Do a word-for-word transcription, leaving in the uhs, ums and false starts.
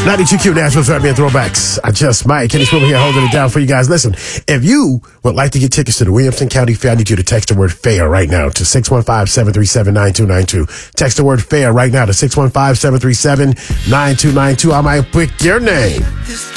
ninety-two Q Nashville's Rap Man Throwbacks. I just might. Kenny Swivel here holding it down for you guys. Listen, if you would like to get tickets to the Williamson County Fair, I need you to text the word FAIR right now to six one five, seven three seven, nine two nine two. Text the word FAIR right now to six one five, seven three seven, nine two nine two. I might pick your name.